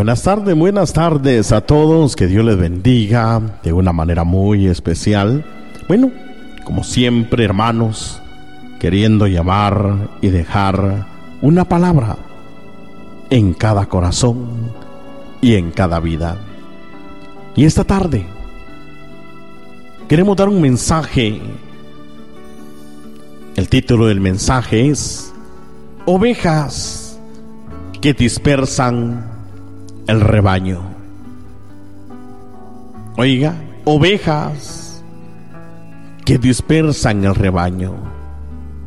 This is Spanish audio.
Buenas tardes a todos, que Dios les bendiga de una manera muy especial. Bueno, como siempre, hermanos, queriendo llamar y dejar una palabra en cada corazón y en cada vida. Y esta tarde queremos dar un mensaje. El título del mensaje es Ovejas que dispersan el rebaño. Oiga, ovejas que dispersan el rebaño.